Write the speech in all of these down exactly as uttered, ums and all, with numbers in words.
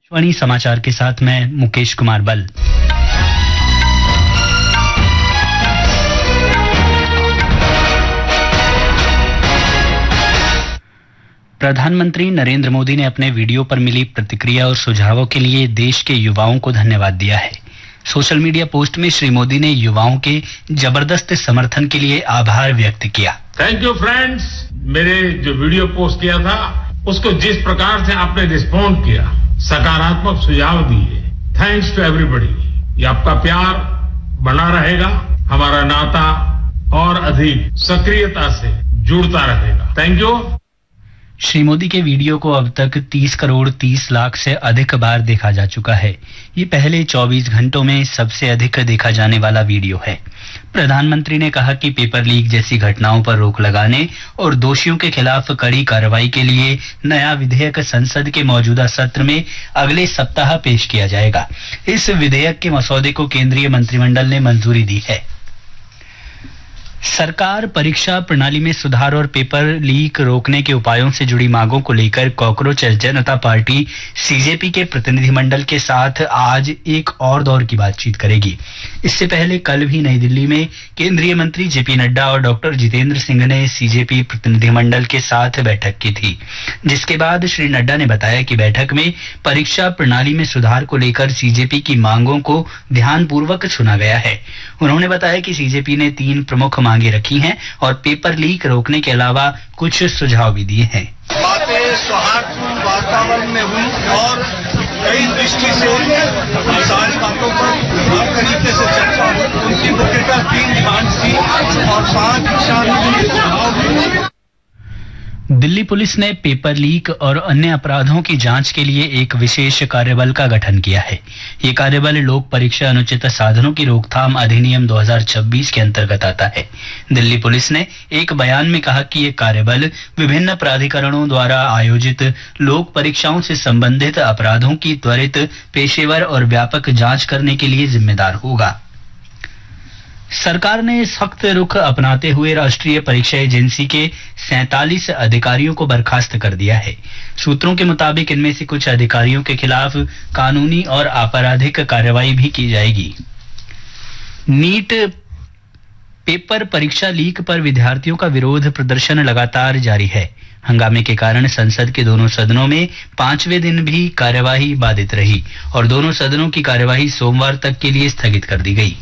आकाशवाणी समाचार के साथ मैं मुकेश कुमार बल। प्रधानमंत्री नरेंद्र मोदी ने अपने वीडियो पर मिली प्रतिक्रिया और सुझावों के लिए देश के युवाओं को धन्यवाद दिया है। सोशल मीडिया पोस्ट में श्री मोदी ने युवाओं के जबरदस्त समर्थन के लिए आभार व्यक्त किया। थैंक यू फ्रेंड्स, मेरे जो वीडियो पोस्ट किया था उसको जिस प्रकार से आपने रिस्पॉन्ड किया, सकारात्मक सुझाव दिए, थैंक्स टू एवरीबॉडी। ये आपका प्यार बना रहेगा, हमारा नाता और अधिक सक्रियता से जुड़ता रहेगा। Thank you. श्री मोदी के वीडियो को अब तक तीस करोड़ तीस लाख से अधिक बार देखा जा चुका है। ये पहले चौबीस घंटों में सबसे अधिक देखा जाने वाला वीडियो है। प्रधानमंत्री ने कहा कि पेपर लीक जैसी घटनाओं पर रोक लगाने और दोषियों के खिलाफ कड़ी कार्रवाई के लिए नया विधेयक संसद के मौजूदा सत्र में अगले सप्ताह पेश किया जाएगा। इस विधेयक के मसौदे को केंद्रीय मंत्रिमंडल ने मंजूरी दी है। सरकार परीक्षा प्रणाली में सुधार और पेपर लीक रोकने के उपायों से जुड़ी मांगों को लेकर कॉकरोच जनता पार्टी सीजेपी के प्रतिनिधिमंडल के साथ आज एक और दौर की बातचीत करेगी। इससे पहले कल भी नई दिल्ली में केंद्रीय मंत्री जेपी नड्डा और डॉक्टर जितेंद्र सिंह ने सीजेपी प्रतिनिधिमंडल के साथ बैठक की थी, जिसके बाद श्री नड्डा ने बताया कि बैठक में परीक्षा प्रणाली में सुधार को लेकर सीजेपी की मांगों को ध्यानपूर्वक सुना गया है। उन्होंने बताया कि सीजेपी ने तीन प्रमुख मांगे रखी हैं और पेपर लीक रोकने के अलावा कुछ सुझाव भी दिए हैं। बातें सौहार्दपूर्ण वातावरण में हुई और कई दृष्टि से सारी बातों पर तरीके से चर्चा हुई। उनकी मुख्यतः तीन डिमांड्स थी और पांच दिशा निर्देश। दिल्ली पुलिस ने पेपर लीक और अन्य अपराधों की जांच के लिए एक विशेष कार्यबल का गठन किया है। ये कार्यबल लोक परीक्षा अनुचित साधनों की रोकथाम अधिनियम दो हज़ार छब्बीस के अंतर्गत आता है। दिल्ली पुलिस ने एक बयान में कहा कि ये कार्यबल विभिन्न प्राधिकरणों द्वारा आयोजित लोक परीक्षाओं से संबंधित अपराधों की त्वरित, पेशेवर और व्यापक जांच करने के लिए जिम्मेदार होगा। सरकार ने सख्त रुख अपनाते हुए राष्ट्रीय परीक्षा एजेंसी के सैंतालीस अधिकारियों को बर्खास्त कर दिया है। सूत्रों के मुताबिक इनमें से कुछ अधिकारियों के खिलाफ कानूनी और आपराधिक कार्रवाई भी की जाएगी। नीट पेपर परीक्षा लीक पर विद्यार्थियों का विरोध प्रदर्शन लगातार जारी है। हंगामे के कारण संसद के दोनों सदनों में पांचवें दिन भी कार्यवाही बाधित रही और दोनों सदनों की कार्यवाही सोमवार तक के लिए स्थगित कर दी गई।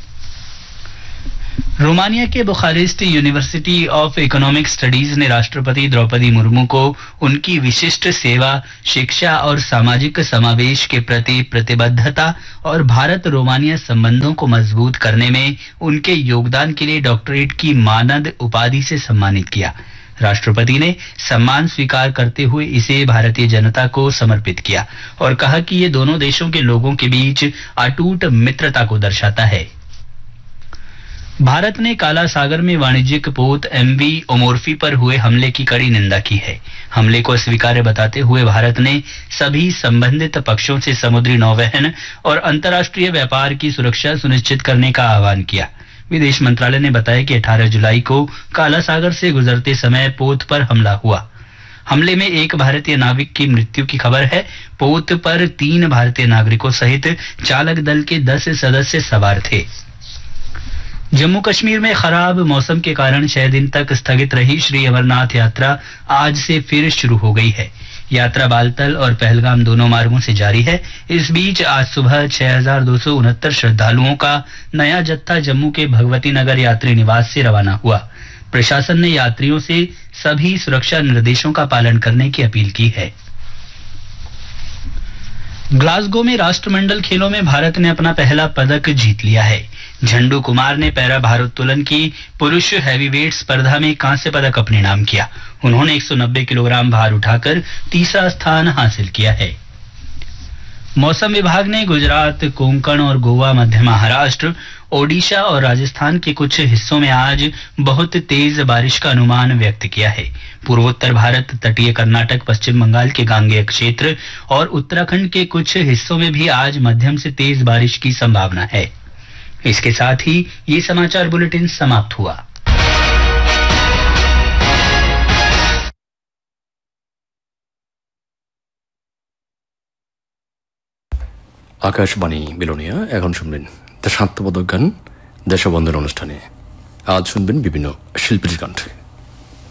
रोमानिया के Bucharest university of economic studies ने राष्ट्रपति द्रौपदी मुर्मू को उनकी विशिष्ट सेवा, शिक्षा और सामाजिक समावेश के प्रति प्रतिबद्धता और भारत रोमानिया संबंधों को मजबूत करने में उनके योगदान के लिए डॉक्टरेट की मानद उपाधि से सम्मानित किया। राष्ट्रपति ने सम्मान स्वीकार करते हुए इसे भारतीय जनता को समर्पित किया और कहा कि ये दोनों देशों के लोगों के बीच अटूट मित्रता को दर्शाता है। भारत ने काला सागर में वाणिज्यिक पोत एमवी ओमोर्फी पर हुए हमले की कड़ी निंदा की है। हमले को अस्वीकार्य बताते हुए भारत ने सभी संबंधित पक्षों से समुद्री नौवहन और अंतर्राष्ट्रीय व्यापार की सुरक्षा सुनिश्चित करने का आह्वान किया। विदेश मंत्रालय ने बताया कि अठारह जुलाई को काला सागर से गुजरते समय पोत पर हमला हुआ। हमले में एक भारतीय नाविक की मृत्यु की खबर है। पोत पर तीन भारतीय नागरिकों सहित चालक दल के दस सदस्य सवार थे। जम्मू कश्मीर में खराब मौसम के कारण छह दिन तक स्थगित रही श्री अमरनाथ यात्रा आज से फिर शुरू हो गई है। यात्रा बालतल और पहलगाम दोनों मार्गों से जारी है। इस बीच आज सुबह छह हजार दो सौ उनहत्तर श्रद्धालुओं का नया जत्था जम्मू के भगवती नगर यात्री निवास से रवाना हुआ। प्रशासन ने यात्रियों से सभी सुरक्षा निर्देशों का पालन करने की अपील की है। ग्लासगो में राष्ट्रमंडल खेलों में भारत ने अपना पहला पदक जीत लिया है। झंडू कुमार ने पैरा भारोत्तोलन की पुरुष हैवीवेट स्पर्धा में कांस्य पदक अपने नाम किया। उन्होंने एक सौ नब्बे किलोग्राम भार उठाकर तीसरा स्थान हासिल किया है। मौसम विभाग ने गुजरात, कोंकण और गोवा, मध्य महाराष्ट्र, ओडिशा और राजस्थान के कुछ हिस्सों में आज बहुत तेज बारिश का अनुमान व्यक्त किया है। पूर्वोत्तर भारत, तटीय कर्नाटक, पश्चिम बंगाल के गांगेय क्षेत्र और उत्तराखंड के कुछ हिस्सों में भी आज मध्यम से तेज बारिश की संभावना है। इसके साथ ही ये समाचार बुलेटिन समाप्त हुआ। আকাশবাণী বিলোনিয়া। এখন শুনবেন দেশাত্মবোধক গান দেশবন্ধন অনুষ্ঠানে। আজ শুনবেন বিভিন্ন শিল্পীর কণ্ঠে।